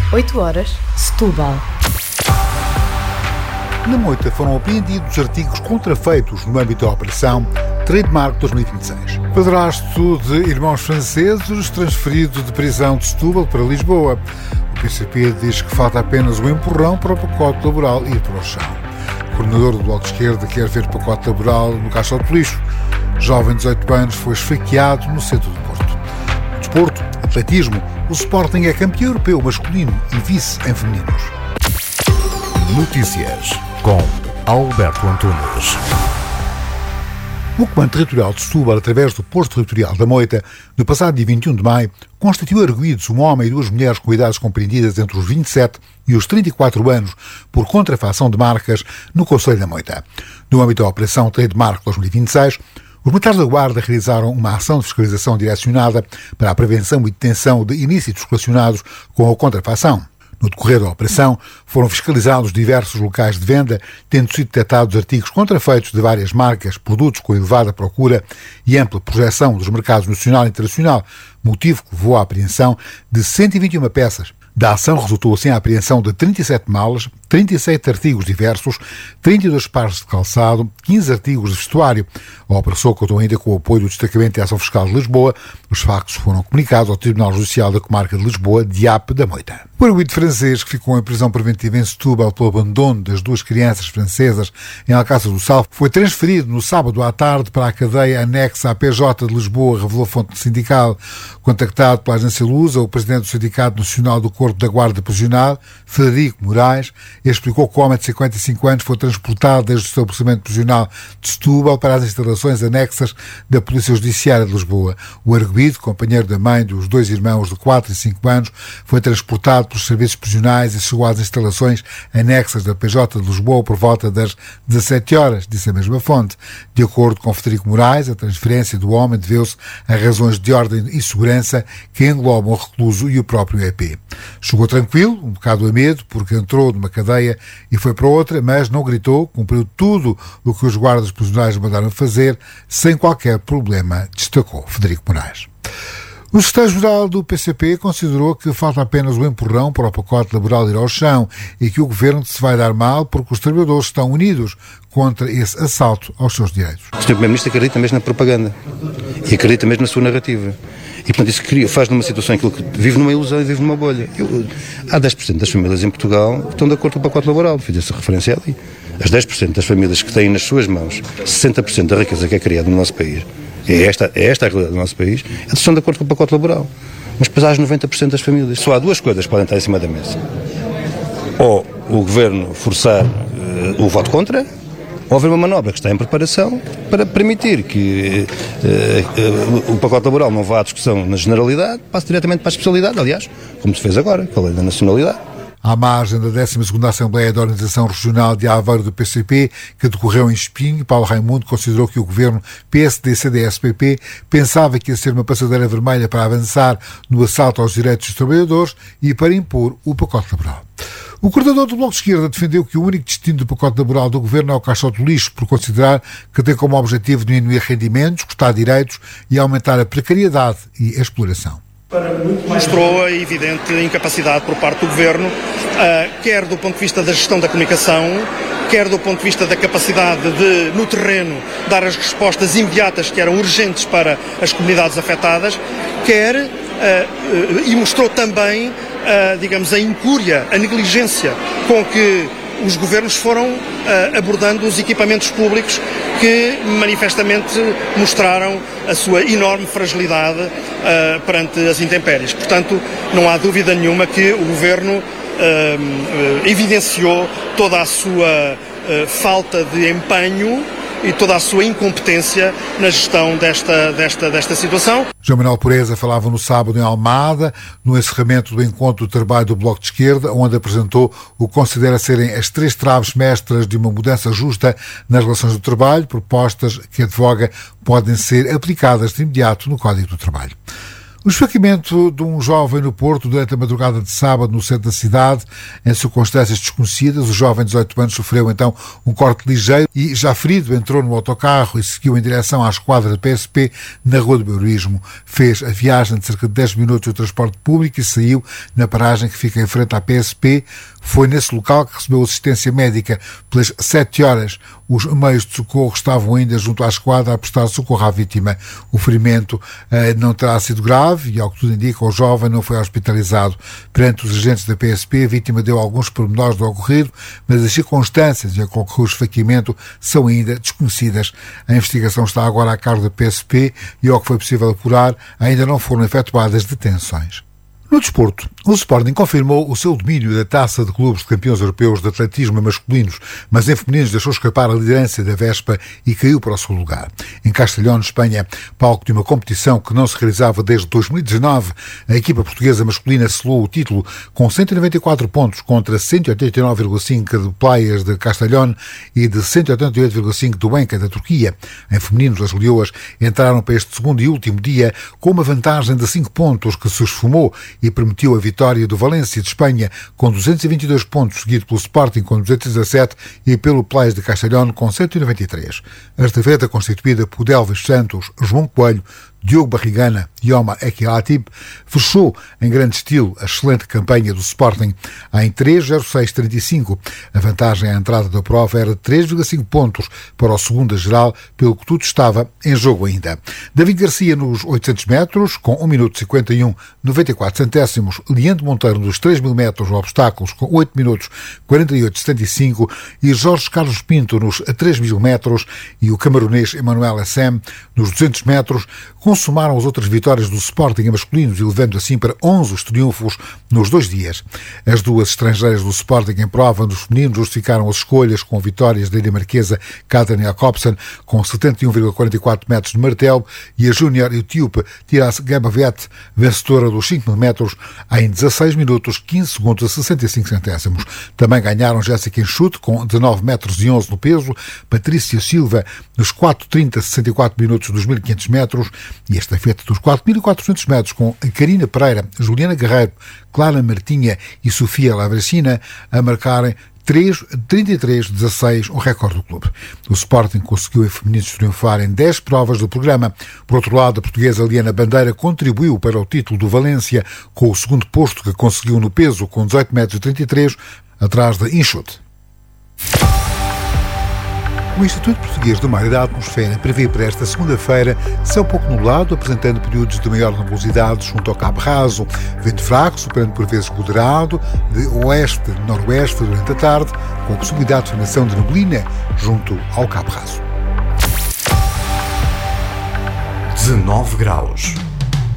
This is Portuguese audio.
8 horas, Setúbal. Na Moita foram apreendidos artigos contrafeitos no âmbito da Operação Trademark 2026. Padrasto de irmãos franceses transferido de prisão de Setúbal para Lisboa. O PCP diz que falta apenas um empurrão para o pacote laboral ir para o chão. O coordenador do Bloco de Esquerda quer ver pacote laboral no caixote de lixo. Jovem de 18 anos foi esfaqueado no centro do Porto. Desporto, atletismo, o Sporting é campeão europeu masculino e vice em femininos. Notícias com Alberto Antunes. O Comando Territorial de Setúbal, através do Posto Territorial da Moita, no passado dia 21 de maio, constituiu arguidos um homem e duas mulheres com idades compreendidas entre os 27 e os 34 anos por contrafação de marcas no Concelho da Moita. No âmbito da Operação Trademark 2026, os militares da Guarda realizaram uma ação de fiscalização direcionada para a prevenção e detenção de ilícitos relacionados com a contrafação. No decorrer da operação, foram fiscalizados diversos locais de venda, tendo sido detectados artigos contrafeitos de várias marcas, produtos com elevada procura e ampla projeção dos mercados nacional e internacional, motivo que levou à apreensão de 121 peças. Da ação resultou assim a apreensão de 37 malas, 37 artigos diversos, 32 pares de calçado, 15 artigos de vestuário. A operação contou ainda com o apoio do Destacamento de Ação Fiscal de Lisboa. Os factos foram comunicados ao Tribunal Judicial da Comarca de Lisboa, DIAP da Moita. O arguido francês, que ficou em prisão preventiva em Setúbal pelo abandono das duas crianças francesas em Alcácer do Sal, foi transferido no sábado à tarde para a cadeia anexa à PJ de Lisboa, revelou a fonte sindical. Contactado pela agência Lusa, o presidente do Sindicato Nacional do Corpo da Guarda Prisional, Frederico Moraes, explicou que o homem de 55 anos foi transportado desde o estabelecimento prisional de Setúbal para as instalações anexas da Polícia Judiciária de Lisboa. O arguido, companheiro da mãe dos dois irmãos de 4 e 5 anos, foi transportado pelos serviços prisionais e chegou às instalações anexas da PJ de Lisboa por volta das 17 horas, disse a mesma fonte. De acordo com Frederico Moraes, a transferência do homem deveu-se a razões de ordem e segurança que englobam o recluso e o próprio EP. Chegou tranquilo, um bocado a medo, porque entrou numa cadeia e foi para outra, mas não gritou, cumpriu tudo o que os guardas prisionais mandaram fazer, sem qualquer problema, destacou Frederico Moraes. O secretário-geral do PCP considerou que falta apenas um empurrão para o pacote laboral ir ao chão e que o governo se vai dar mal porque os trabalhadores estão unidos contra esse assalto aos seus direitos. O Sr. Primeiro-Ministro acredita mesmo na propaganda e acredita mesmo na sua narrativa. E, portanto, isso faz numa situação aquilo que vive numa ilusão e vive numa bolha. Há 10% das famílias em Portugal que estão de acordo com o pacote laboral, fiz essa referência ali. As 10% das famílias que têm nas suas mãos 60% da riqueza que é criada no nosso país, é esta a realidade do nosso país, eles estão de acordo com o pacote laboral. Mas depois há as 90% das famílias. Só há duas coisas que podem estar em cima da mesa. Ou o governo forçar o voto contra, ou haver uma manobra que está em preparação para permitir que o pacote laboral não vá à discussão na generalidade, passe diretamente para a especialidade, aliás, como se fez agora, com a lei da nacionalidade. À margem da 12ª Assembleia da Organização Regional de Aveiro do PCP, que decorreu em Espinho, Paulo Raimundo considerou que o governo PSD-CDS-PP pensava que ia ser uma passadeira vermelha para avançar no assalto aos direitos dos trabalhadores e para impor o pacote laboral. O coordenador do Bloco de Esquerda defendeu que o único destino do pacote laboral do governo é o caixote do lixo, por considerar que tem como objetivo diminuir rendimentos, cortar direitos e aumentar a precariedade e a exploração. Mostrou a evidente incapacidade por parte do Governo, quer do ponto de vista da gestão da comunicação, quer do ponto de vista da capacidade de, no terreno, dar as respostas imediatas que eram urgentes para as comunidades afetadas, quer, e mostrou também, digamos, a incúria, a negligência com que os governos foram abordando os equipamentos públicos que manifestamente mostraram a sua enorme fragilidade perante as intempéries. Portanto, não há dúvida nenhuma que o governo evidenciou toda a sua falta de empenho e toda a sua incompetência na gestão desta situação. João Manuel Pureza falava no sábado em Almada, no encerramento do encontro do trabalho do Bloco de Esquerda, onde apresentou o que considera serem as 3 traves mestras de uma mudança justa nas relações do trabalho, propostas que advoga podem ser aplicadas de imediato no Código do Trabalho. O esfaqueamento de um jovem no Porto durante a madrugada de sábado no centro da cidade, em circunstâncias desconhecidas. O jovem de 18 anos sofreu então um corte ligeiro e, já ferido, entrou no autocarro e seguiu em direção à esquadra da PSP na Rua do Heroísmo. Fez a viagem de cerca de 10 minutos do transporte público e saiu na paragem que fica em frente à PSP. Foi nesse local que recebeu assistência médica. Pelas 7 horas, os meios de socorro estavam ainda junto à esquadra a prestar socorro à vítima. O ferimento não terá sido grave e, ao que tudo indica, o jovem não foi hospitalizado. Perante os agentes da PSP, a vítima deu alguns pormenores do ocorrido, mas as circunstâncias em que ocorreu o esfaqueamento são ainda desconhecidas. A investigação está agora a cargo da PSP e, ao que foi possível apurar, ainda não foram efetuadas detenções. No desporto, o Sporting confirmou o seu domínio da Taça de Clubes de Campeões Europeus de Atletismo masculinos, mas em femininos deixou escapar a liderança da Vespa e caiu para o segundo lugar. Em Castellón, Espanha, palco de uma competição que não se realizava desde 2019, a equipa portuguesa masculina selou o título com 194 pontos contra 189,5 de Playas de Castellón e de 188,5 do Benca da Turquia. Em femininos, as leoas entraram para este segundo e último dia com uma vantagem de 5 pontos que se esfumou e permitiu a vitória do Valência de Espanha com 222 pontos, seguido pelo Sporting com 217 e pelo Playas de Castellón com 193. A estafeta, constituída por Delvis Santos, João Coelho, Diogo Barrigana e Omar Ekiatib, fechou em grande estilo a excelente campanha do Sporting em 3:06:35. A vantagem à entrada da prova era de 3,5 pontos para o segundo da geral, pelo que tudo estava em jogo ainda. David Garcia nos 800 metros, com 1 minuto 51,94 centésimos. Leandro Monteiro nos 3.000 metros obstáculos, com 8 minutos 48,75. E Jorge Carlos Pinto nos 3.000 metros e o camaronês Emmanuel Assem nos 200 metros, consumaram as outras vitórias do Sporting em masculinos, elevando assim para 11 os triunfos nos 2 dias. As duas estrangeiras do Sporting em prova nos femininos justificaram as escolhas com vitórias da dinamarquesa Katrin Jakobsen com 71,44 metros de martelo e a júnior etíope Tiras Gabavet, vencedora dos 5.000 metros, em 16 minutos 15 segundos e 65 centésimos. Também ganharam Jéssica Enxute com 19 metros e 11 no peso, Patrícia Silva nos 4:30,64 minutos dos 1.500 metros e a estafeta dos 4.400 metros com Karina Pereira, Juliana Guerreiro, Clara Martinha e Sofia Lavracina a marcarem 3:33,16, um recorde do clube. O Sporting conseguiu em femininos triunfar em 10 provas do programa. Por outro lado, a portuguesa Liana Bandeira contribuiu para o título do Valência com o segundo posto que conseguiu no peso com 18,33 metros, atrás de Enxute. O Instituto Português do Mar e da Atmosfera prevê para esta segunda-feira céu pouco nublado, apresentando períodos de maior nebulosidade junto ao Cabo Raso, vento fraco, superando por vezes moderado, de oeste-noroeste durante a tarde, com a possibilidade de formação de neblina junto ao Cabo Raso. 19 graus.